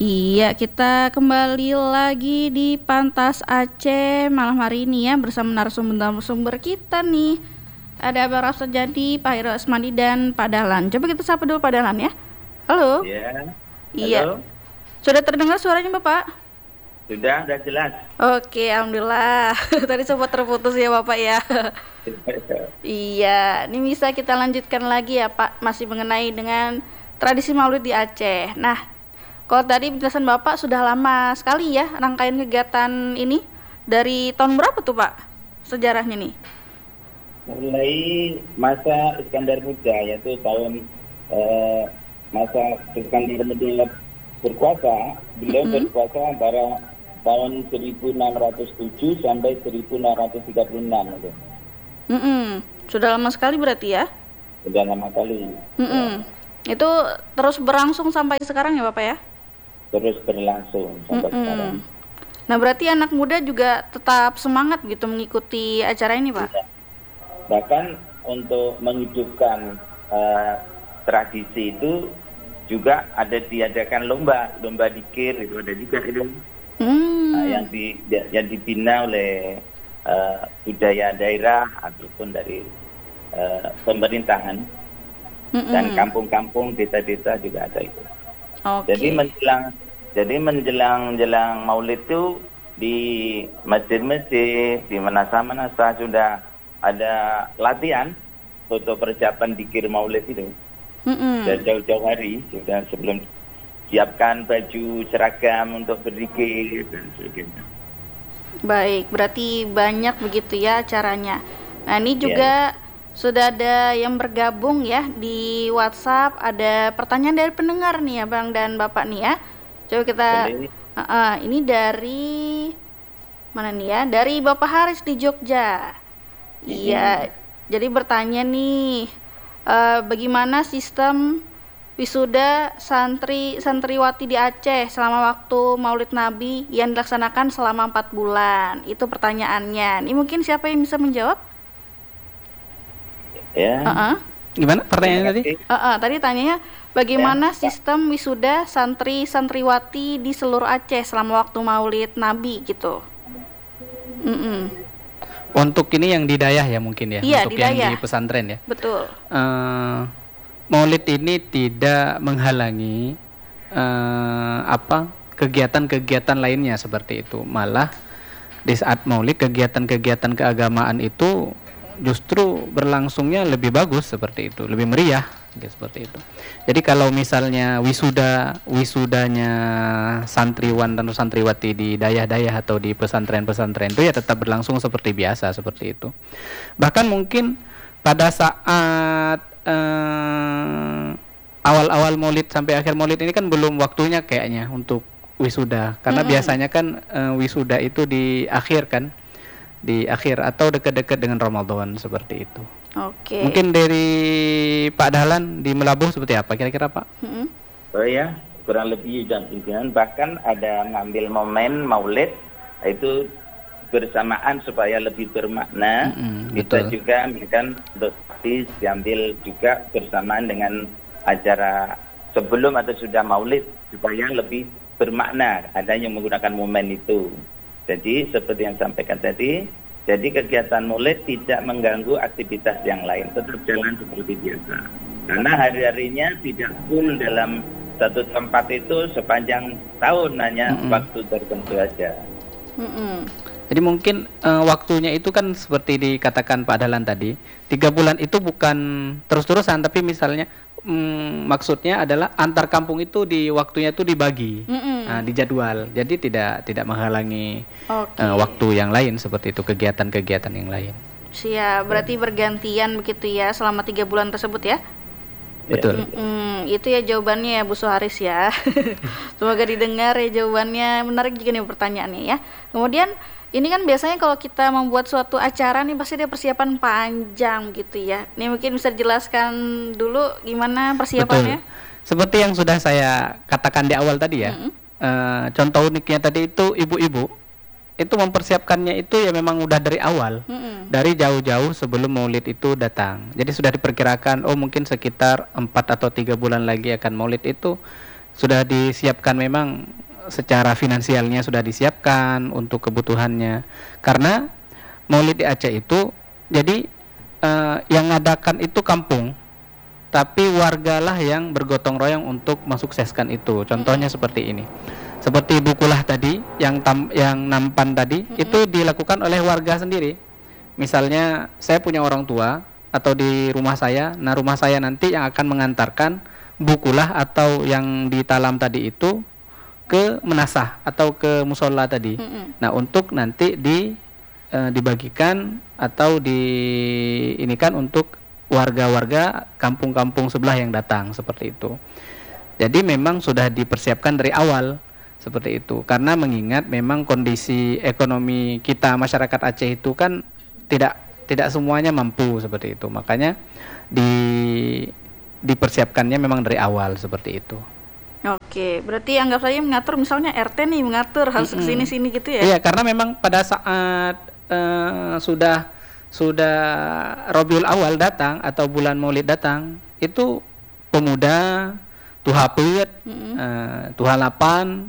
Iya, kita kembali lagi di Pantas Aceh malam hari ini ya bersama narasumber kita nih. Ada Abang Rafsa Jadi, Pak Hiro Asmadi dan Pak Dahlan. Coba kita sapa dulu Pak Dahlan ya. Halo. Ya, Iya. halo. Sudah terdengar suaranya Bapak? Sudah jelas. Oke, alhamdulillah. Tadi sempat terputus ya Bapak ya. Iya, ini bisa kita lanjutkan lagi ya Pak, masih mengenai dengan tradisi Maulid di Aceh. Nah, kalau tadi penjelasan Bapak sudah lama sekali ya rangkaian kegiatan ini. Dari tahun berapa tuh Pak sejarahnya nih? Mulai masa Iskandar Muda, yaitu tahun masa Iskandar Muda berkuasa, beliau berkuasa antara tahun 1607 sampai 1636 itu. Sudah lama sekali berarti ya? Sudah lama kali. Itu terus berlangsung sampai sekarang ya Bapak ya? Terus berlangsung sampai sekarang. Nah berarti anak muda juga tetap semangat gitu mengikuti acara ini Pak? Ya. Bahkan untuk menghidupkan tradisi itu juga ada diadakan lomba dikir itu ada juga itu. Nah, yang dibina oleh budaya daerah ataupun dari pemerintahan dan kampung-kampung desa-desa juga ada itu. Okay. Jadi menjelang Maulid itu di masjid-masjid, di manasa-manasa sudah ada latihan untuk persiapan dikir Maulid itu. Dan jauh-jauh hari sudah sebelum siapkan baju seragam untuk berzikir dan sebagainya. Baik, berarti banyak begitu ya acaranya. Nah ini juga sudah ada yang bergabung ya di WhatsApp. Ada pertanyaan dari pendengar nih ya Bang dan Bapak nih ya. Coba kita ini dari mana nih ya? Dari Bapak Haris di Jogja. Iya, jadi bertanya nih, bagaimana sistem wisuda santriwati di Aceh selama waktu Maulid Nabi yang dilaksanakan selama 4 bulan? Itu pertanyaannya. Ini mungkin siapa yang bisa menjawab? Ya. Gimana pertanyaannya tadi? Tadi tanyanya bagaimana sistem wisuda santriwati di seluruh Aceh selama waktu Maulid Nabi gitu. Untuk ini yang di Dayah ya mungkin ya, Iya, untuk di yang Dayah. di pesantren ya. Betul. Maulid ini tidak menghalangi kegiatan-kegiatan lainnya seperti itu. Malah di saat Maulid kegiatan-kegiatan keagamaan itu justru berlangsungnya lebih bagus seperti itu, lebih meriah seperti itu. Jadi kalau misalnya wisudanya santriwan dan santriwati di dayah-dayah atau di pesantren-pesantren itu ya tetap berlangsung seperti biasa seperti itu. Bahkan mungkin pada saat awal-awal Maulid sampai akhir Maulid ini kan belum waktunya kayaknya untuk wisuda, karena biasanya kan wisuda itu di akhir kan, di akhir atau dekat-dekat dengan Ramadan seperti itu. Oke. Mungkin dari Pak Dahlan di Melabuh seperti apa kira-kira Pak? Oh ya, kurang lebih dan pimpinan bahkan ada ngambil momen Maulid itu bersamaan supaya lebih bermakna. Bisa juga misalkan dosis diambil juga bersamaan dengan acara sebelum atau sudah Maulid supaya lebih bermakna adanya menggunakan momen itu. Jadi seperti yang sampaikan tadi, jadi kegiatan Maulid tidak mengganggu aktivitas yang lain, tetap jalan seperti biasa. Karena hari-harinya tidak full dalam satu tempat itu sepanjang tahun, hanya waktu tertentu saja. Jadi mungkin waktunya itu kan seperti dikatakan Pak Dahlan tadi, 3 bulan itu bukan terus-terusan, tapi misalnya maksudnya adalah antar kampung itu di waktunya itu dibagi, di jadwal. Jadi tidak menghalangi waktu yang lain seperti itu, kegiatan-kegiatan yang lain. Siap, berarti bergantian begitu ya selama 3 bulan tersebut ya? Betul. Itu ya jawabannya ya Bu Suharis ya. Semoga didengar ya jawabannya. Menarik juga nih pertanyaannya ya. Kemudian ini kan biasanya kalau kita membuat suatu acara nih pasti ada persiapan panjang gitu ya. Ini mungkin bisa dijelaskan dulu gimana persiapannya? Betul. Seperti yang sudah saya katakan di awal tadi ya. Contoh uniknya tadi itu ibu-ibu itu mempersiapkannya itu ya memang udah dari awal, dari jauh-jauh sebelum Maulid itu datang. Jadi sudah diperkirakan, oh mungkin sekitar 4 atau 3 bulan lagi akan Maulid itu, sudah disiapkan memang secara finansialnya sudah disiapkan untuk kebutuhannya. Karena Maulid di Aceh itu jadi yang ngadakan itu kampung, tapi wargalah yang bergotong royong untuk mensukseskan itu. Contohnya seperti ini. Seperti Bukulah tadi yang nampan tadi itu dilakukan oleh warga sendiri. Misalnya saya punya orang tua atau di rumah saya, nah rumah saya nanti yang akan mengantarkan Bukulah atau yang ditalam tadi itu ke menasah atau ke musola tadi. Nah, untuk nanti dibagikan atau diinikan untuk warga-warga kampung-kampung sebelah yang datang seperti itu. Jadi memang sudah dipersiapkan dari awal seperti itu, karena mengingat memang kondisi ekonomi kita masyarakat Aceh itu kan tidak semuanya mampu seperti itu, makanya dipersiapkannya memang dari awal seperti itu. Oke, berarti anggap saja mengatur, misalnya RT nih mengatur harus kesini-sini gitu ya? Iya, karena memang pada saat sudah Rabiul Awal datang atau bulan Maulid datang, itu pemuda, tuhapet, tuhalapan,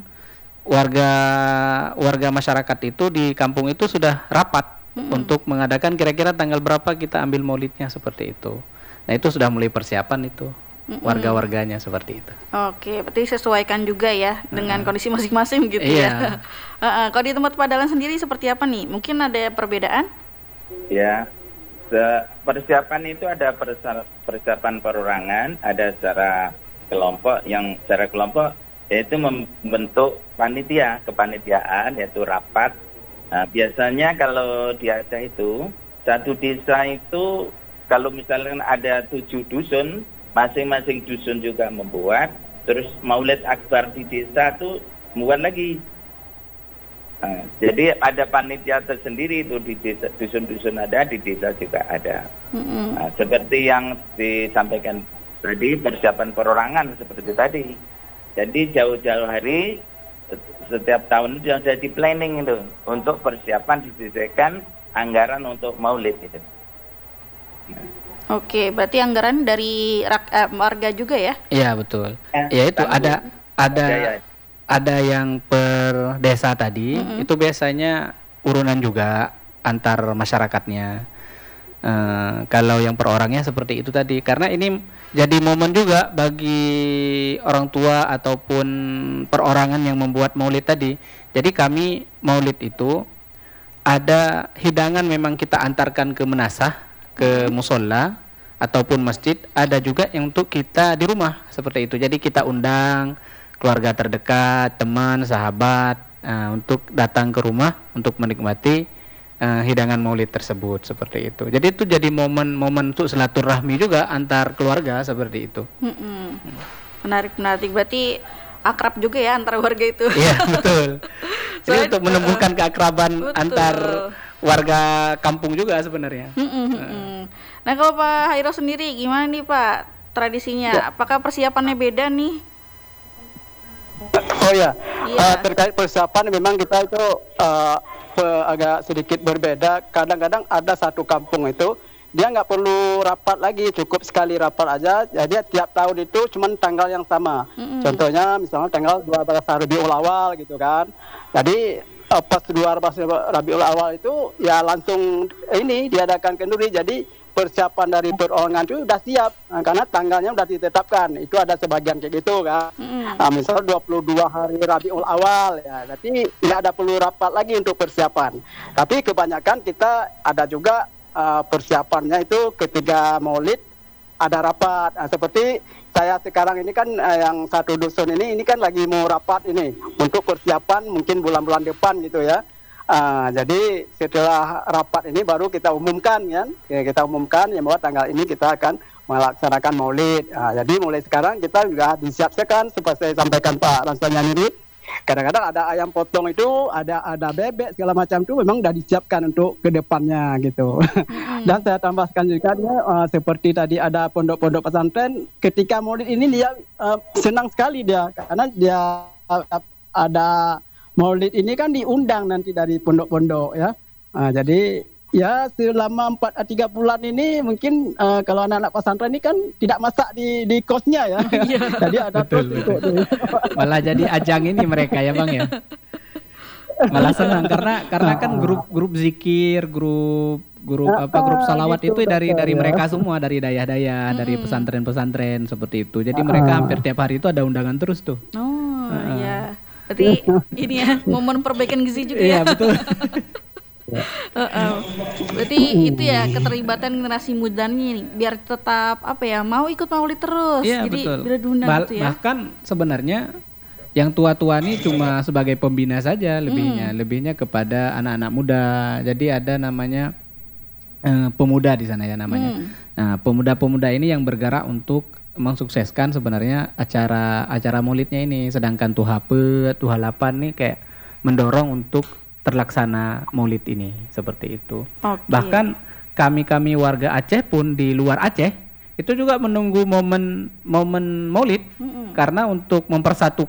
warga masyarakat itu di kampung itu sudah rapat untuk mengadakan kira-kira tanggal berapa kita ambil maulidnya seperti itu. Nah, itu sudah mulai persiapan itu warga-warganya seperti itu. Oke, berarti sesuaikan juga ya dengan kondisi masing-masing gitu ya. Kalau di tempat Padalan sendiri seperti apa nih? Mungkin ada perbedaan? Ya, persiapan itu ada persiapan perorangan, ada secara kelompok. Yang secara kelompok yaitu membentuk kepanitiaan, yaitu rapat. Nah, biasanya kalau di Aceh itu satu desa itu kalau misalnya ada 7 dusun, masing-masing dusun juga membuat, terus Maulid Akbar di desa itu membuat lagi. Nah, jadi ada panitia tersendiri itu di desa, dusun-dusun ada, di desa juga ada. Nah, seperti yang disampaikan tadi, persiapan perorangan seperti tadi. Jadi jauh-jauh hari setiap tahun itu sudah di planning itu untuk persiapan, disediakan anggaran untuk Maulid itu. Oke, berarti anggaran dari warga juga ya? Iya, betul. Ya itu ada yang per desa tadi, itu biasanya urunan juga antar masyarakatnya. Kalau yang per orangnya seperti itu tadi, karena ini jadi momen juga bagi orang tua ataupun perorangan yang membuat maulid tadi. Jadi kami maulid itu ada hidangan memang kita antarkan ke menasah, ke musola ataupun masjid, ada juga yang untuk kita di rumah seperti itu. Jadi kita undang keluarga terdekat, teman, sahabat untuk datang ke rumah untuk menikmati hidangan maulid tersebut seperti itu. Jadi itu jadi momen untuk silaturahmi juga antar keluarga seperti itu. Menarik. Berarti akrab juga ya antara warga itu. Iya, betul. Jadi untuk menumbuhkan keakraban antar warga kampung juga sebenarnya. Nah, kalau Pak Hairo sendiri gimana nih Pak tradisinya? Apakah persiapannya beda nih? Oh ya, terkait persiapan memang kita itu agak sedikit berbeda. Kadang-kadang ada satu kampung itu dia nggak perlu rapat lagi, cukup sekali rapat aja. Jadi tiap tahun itu cuman tanggal yang sama. Contohnya misalnya tanggal 12 Rabiul Awal gitu kan. Jadi pas 12 Rabiul Awal itu ya langsung ini diadakan kenduri. Jadi persiapan dari perorangan itu sudah siap, karena tanggalnya sudah ditetapkan. Itu ada sebagian kayak gitu kan. Nah, misalnya 22 hari Rabiul Awal ya, berarti tidak ada perlu rapat lagi untuk persiapan. Tapi kebanyakan kita ada juga persiapannya itu ketika Maulid ada rapat. Nah, seperti saya sekarang ini kan yang satu dusun ini kan lagi mau rapat ini untuk persiapan mungkin bulan-bulan depan gitu ya. Jadi setelah rapat ini baru kita umumkan kan, kita umumkan ya bahwa tanggal ini kita akan melaksanakan Maulid. Jadi mulai sekarang kita juga disiapkan seperti saya sampaikan Pak Ransanya ini. Kadang-kadang ada ayam potong itu, ada bebek segala macam itu memang sudah disiapkan untuk kedepannya gitu. Dan saya tambahkan juga seperti tadi ada pondok-pondok pesantren, ketika Maulid ini dia senang sekali dia karena dia ada Maulid ini kan diundang nanti dari pondok-pondok ya. Jadi Ya, selama 3 bulan ini mungkin kalau anak-anak pesantren ini kan tidak masak di kosnya ya. Jadi ada Betul, terus betul. ikut. Malah jadi ajang ini mereka ya Bang ya. Malah senang karena kan grup zikir, grup salawat gitu, itu dari betul, ya. mereka semua, dari dayah-dayah, dari pesantren-pesantren seperti itu. Jadi mereka hampir tiap hari itu ada undangan terus tuh. Oh, iya. Berarti ini ya momen perbaikan gizi juga ya. Iya, betul. Berarti itu ya keterlibatan generasi mudanya nih biar tetap apa ya mau ikut maulid terus. Iya, Jadi betul. biar diundang gitu ya. Bahkan sebenarnya yang tua-tua ini cuma sebagai pembina saja lebihnya kepada anak-anak muda. Jadi ada namanya pemuda di sana ya namanya. Nah, pemuda-pemuda ini yang bergerak untuk mensukseskan sebenarnya acara maulidnya ini. Sedangkan Tuhapet, Tuhalapan nih kayak mendorong untuk terlaksana maulid ini seperti itu. Oke. Bahkan kami warga Aceh pun di luar Aceh itu juga menunggu momen maulid karena untuk mempersatukan